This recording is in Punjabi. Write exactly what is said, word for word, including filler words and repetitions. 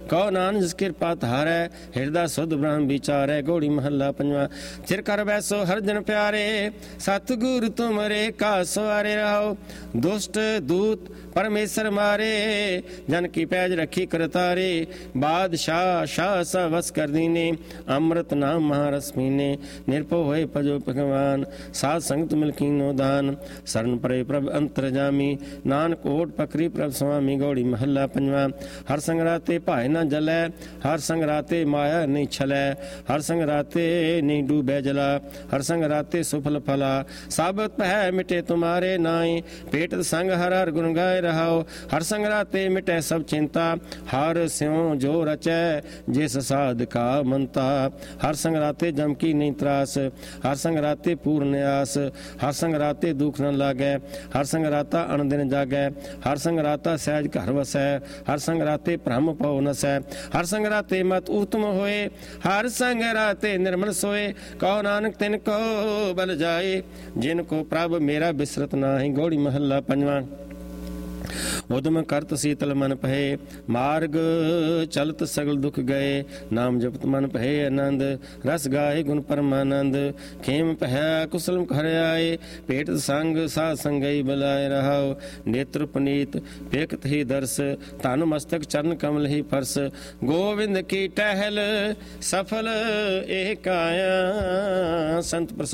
ਕਹੋ ਨਾਨਕ ਜਿਸ ਕਿਰਪਾ ਧਾਰੈ ਹਿਰਦਾ ਸੁਧ ਬ੍ਰਹਮ ਵਿਚਾਰੈ। ਗੋੜੀ ਮਹੱਲਾ ਪੰਜਵਾਂ। ਚਿਰ ਕਰ ਬੈਸੋ ਹਰ ਜਨ ਪਿਆਰੇ ਸਤਿਗੁਰ ਤੁਮਰੇ ਕਾ ਸਵਾਰੇ ਰਹੋ। ਦੁਸ਼ਟ ਦੂਤ ਪਰਮੇਸ਼ਰ ਮਾਰੇ ਜਨ ਕੀ ਪੈਜ ਰੱਖੀ ਕਰਤਾਰੇ। ਬਾਦਸ਼ਾਹ ਸ਼ਾਹ ਸਾ ਵਸ ਕਰ ਦੀਨੇ ਅੰਮ੍ਰਿਤ ਨਾਮ ਮਹਾਰਸ ਪੀਨੇ। ਨਿਰਭਉ ਹੋਏ ਭਜੋ ਭਗਵਾਨ ਸਾਧ ਸੰਗਤ ਮਿਲਕੀਨੋ ਦਾਨ। ਸਰਨ ਪਰੇ ਪ੍ਰਭ ਅੰਤਰ ਜਾਮੀ ਨਾਨਕ ਓਟ ਪਕਰੀ ਪ੍ਰਭ ਸੁਆਮੀ। ਗੌੜੀ ਮਹੱਲਾ ਪੰਜਵਾਂ। ਹਰ ਸੰਗ ਰਾਤੇ ਭਾਏ ਨਾ ਜਲੈ ਹਰ ਸੰਗ ਰਾਤੇ ਮਾਇਆ ਨਹੀਂ ਛਲੈ। ਹਰ ਸੰਗ ਰਾਤੇ ਨਹੀਂ ਡੂਬੈ ਜਲਾ ਹਰ ਸੰਗ ਰਾਤੇ ਸੁਫਲ ਫਲਾ। ਸਾਬਤ ਪਹਿ ਮਿਟੇ ਤੁਮਾਰੇ ਨਾਈ ਪੇਟ ਸੰਗ ਹਰ ਹਰ ਗੁਣ ਗਾਏ ਰਹਾਓ। ਹਰ ਸੰਗ ਰਾਤੇ ਮਿਟੈ ਸਭ ਚਿੰਤਾ ਹਰ ਸਿਉ ਜੋ ਰਚੈ ਜਿਸ ਸਾਧ ਕਾ ਮੰਤਾ। ਹਰ ਸੰਗ ਰਾਤੇ ਜਮ ਕੀ ਨਹੀਂ ਤਰਾਸ ਹਰ ਸੰਗ ਰਾਤੇ ਪੂਰਨ ਆਸ। ਹਰ ਸੰਗ ਰਾਤੇ ਦੁਖ ਨ ਲਾਗੈ ਹਰ ਸੰਗ ਰਾਤਾ ਅਣ ਦਿਨ ਜਾਗੈ। ਹਰ ਸੰਗ ਰਾਤਾ ਸਹਿਜ ਘਰ ਵਸੈ ਹਰ ਸੰਗ ਰਾਤੇ ਭ੍ਰਮ ਪਉ ਨਸੈ। ਹਰ ਸੰਗ ਰਾਤੇ ਮਤ ਉਤਮ ਹੋਏ ਹਰ ਸੰਗ ਰਾਤੇ ਨਿਰਮਲ ਸੋਏ। ਕਹੋ ਨਾਨਕ ਤਿਨ ਕੋ ਬਲ ਜਾਏ ਜਿਨ ਕੋ ਪ੍ਰਭ ਮੇਰਾ ਬਿਸਰਤ ਨਾਹੀ। ਗੌੜੀ ਮਹੱਲਾ ਪੰਜਵਾਂ। ਉਦਮ ਕਰਤ ਸੀਤਲ ਮਨ ਪਹੇ ਮਾਰਗ ਚਲਤ ਸਗਲ ਦੁਖ ਗਏ। ਨਾਮ ਜਪਤ ਮਨ ਪਹੇ ਆਨੰਦ ਰਸ ਗਾਏ ਗੁਣ ਪਰਮਾਨੰਦ। ਖੇਮ ਪਹਿ ਕੁਸਲਮ ਘਰ ਆਏ ਭੇਟ ਸੰਗ ਸਾਧ ਸੰਗਈ ਬਲਾਏ ਰਹਾਓ। ਨੇਤਰ ਪੁਨੀਤ ਪੇਖਤ ਹੀ ਦਰਸ ਧਨ ਮਸਤਕ ਚਰਨ ਕਮਲ ਹੀ ਫਰਸ। ਗੋਵਿੰਦ ਕੀ ਟਹਿਲ ਸਫਲ ਇਹ ਕਾਇਆ ਸੰਤ